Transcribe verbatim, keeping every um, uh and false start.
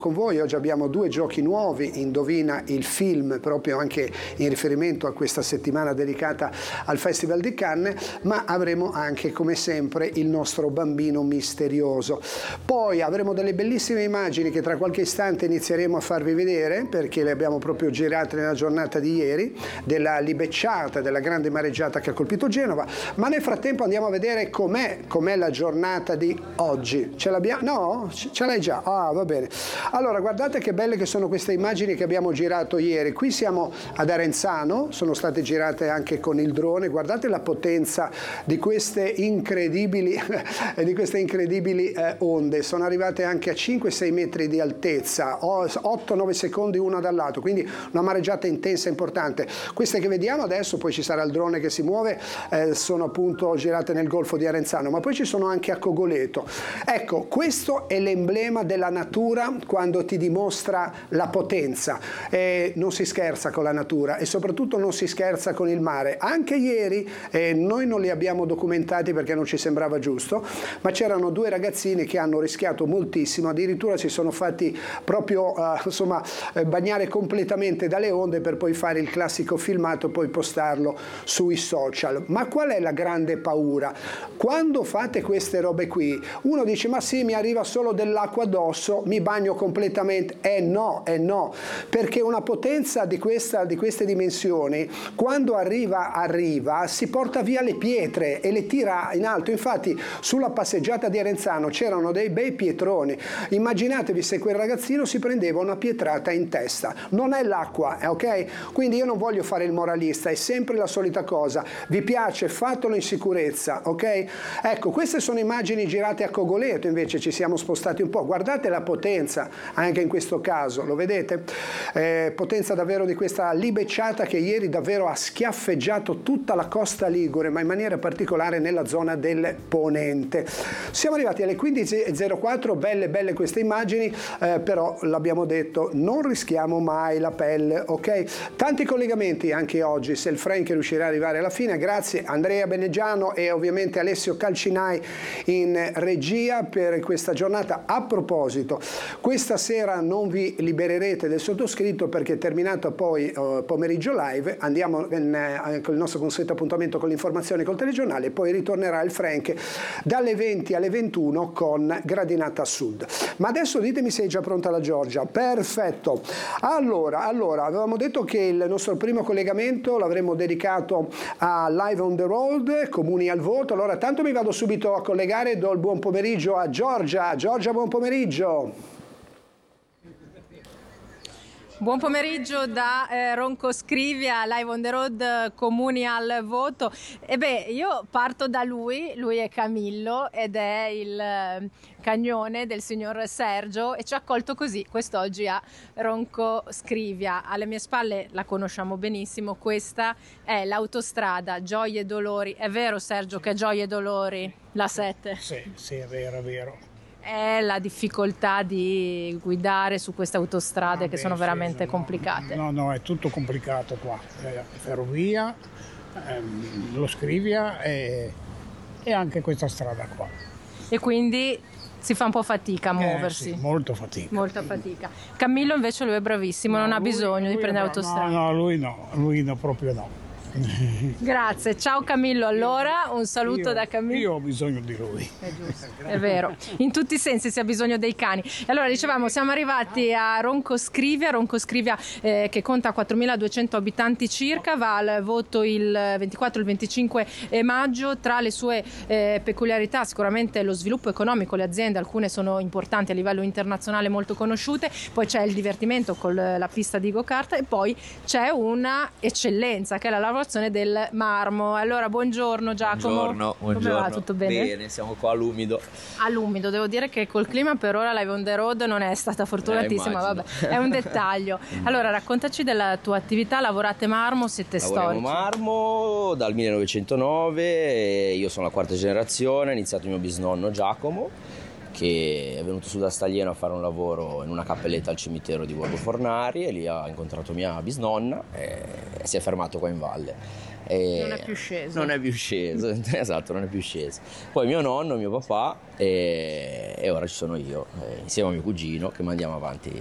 Con voi oggi abbiamo due giochi nuovi, Indovina il film, proprio anche in riferimento a questa settimana dedicata al Festival di Cannes, ma avremo anche come sempre il nostro bambino misterioso. Poi avremo delle bellissime immagini che tra qualche istante inizieremo a farvi vedere, perché le abbiamo proprio girate nella giornata di ieri, della libecciata, della grande mareggiata che ha colpito Genova, ma nel frattempo andiamo a vedere com'è, com'è la giornata di oggi. Ce l'abbiamo? No? Ce l'hai già? Ah, va bene. Allora, guardate che belle che sono queste immagini che abbiamo girato ieri. Qui siamo ad Arenzano, sono state girate anche con il drone. Guardate la potenza di queste incredibili, di queste incredibili eh, onde. Sono arrivate anche a cinque sei metri di altezza, otto nove secondi una dal lato, quindi una mareggiata intensa e importante. Queste che vediamo adesso, poi ci sarà il drone che si muove, eh, sono appunto girate nel golfo di Arenzano, ma poi ci sono anche a Cogoleto. Ecco, questo è l'emblema della natura quando ti dimostra la potenza. Eh, non si scherza con la natura e soprattutto non si scherza con il mare. Anche ieri eh, noi non li abbiamo documentati perché non ci sembrava giusto, ma c'erano due ragazzini che hanno rischiato moltissimo, addirittura si sono fatti proprio eh, insomma eh, bagnare completamente dalle onde per poi fare il classico filmato e poi postarlo sui social. Ma qual è la grande paura? Quando fate queste robe qui, uno dice ma sì, mi arriva solo dell'acqua addosso, mi bagno completamente. Eh no, eh no, perché una potenza di, questa, di queste dimensioni, quando arriva, arriva, si porta via le pietre e le tira in alto. Infatti sulla passeggiata di Arenzano c'erano dei bei pietroni. Immaginatevi se quel ragazzino si prendeva una pietrata in testa. Non è l'acqua, ok? Quindi io non voglio fare il moralista, è sempre la solita cosa. Vi piace, fatelo in sicurezza, ok? Ecco, queste sono immagini girate a Cogoleto, invece ci siamo spostati un po'. Guardate la potenza, anche in questo caso, lo vedete? Eh, potenza davvero di questa libecciata che ieri davvero ha schiaffeggiato tutta la costa ligure, ma in maniera particolare nella zona del Ponente. Siamo arrivati alle quindici e zero quattro, belle belle queste immagini, eh, però l'abbiamo detto, non rischiamo mai la pelle, ok? Tanti collegamenti anche oggi, se il Frank riuscirà ad arrivare alla fine, grazie Andrea Beneggiano e ovviamente Alessio Calcinai in regia per questa giornata. A proposito, questa sera non vi libererete del sottoscritto perché terminato poi uh, pomeriggio live andiamo in, eh, con il nostro consueto appuntamento con l'informazione col telegiornale e poi ritornerà il Frank dalle venti alle ventuno con Gradinata Sud. Ma adesso ditemi se è già pronta la Giorgia. Perfetto. Allora, allora avevamo detto che il nostro primo collegamento l'avremmo dedicato a Live on the Road, Comuni al voto. Allora tanto mi vado subito a collegare, do il buon pomeriggio a Giorgia. Giorgia, buon pomeriggio. Buon pomeriggio da eh, Ronco Scrivia, Live on the Road, Comuni al voto. E beh, io parto da lui, lui è Camillo ed è il eh, cagnone del signor Sergio e ci ha accolto così quest'oggi a Ronco Scrivia. Alle mie spalle la conosciamo benissimo, questa è l'autostrada Gioie e Dolori. È vero Sergio che è Gioie e Dolori la sette? Sì, sì, è vero, è vero. È la difficoltà di guidare su queste autostrade ah, che beh, sono veramente sì, complicate. No, no, è tutto complicato qua. Eh, ferrovia, ehm, lo Scrivia e, e anche questa strada qua. E quindi si fa un po' fatica a muoversi. Eh, sì, molto fatica. Molta fatica. Camillo invece lui è bravissimo, no, non ha lui, bisogno lui di prendere no, autostrada. No, no, lui no, lui no, proprio no. Grazie, ciao Camillo. Allora un saluto io, da Camillo. Io ho bisogno di lui. È giusto, è vero, in tutti i sensi si ha bisogno dei cani. Allora dicevamo, siamo arrivati a Ronco Scrivia, Ronco Scrivia eh, che conta quattromiladuecento abitanti circa, va al voto il ventiquattro e il venticinque maggio. Tra le sue eh, peculiarità sicuramente lo sviluppo economico, le aziende, alcune sono importanti a livello internazionale, molto conosciute, poi c'è il divertimento con la pista di go-kart e poi c'è una eccellenza che è la lavorazione del marmo. Allora buongiorno Giacomo. Buongiorno, buongiorno. Come va? Tutto bene? Bene, siamo qua all'umido. All'umido, devo dire che col clima per ora Live on the Road non è stata fortunatissima, eh, vabbè, è un dettaglio. Allora raccontaci della tua attività, lavorate marmo, siete Lavoriamo storici. marmo dal millenovecentonove, io sono la quarta generazione, ha iniziato il mio bisnonno Giacomo, che è venuto su da Staglieno a fare un lavoro in una cappelletta al cimitero di Borgo Fornari e lì ha incontrato mia bisnonna e, e si è fermato qua in valle. E non è più sceso. Non è più sceso, esatto, non è più sceso. Poi mio nonno, mio papà e, e ora ci sono io, eh, insieme a mio cugino, che mandiamo avanti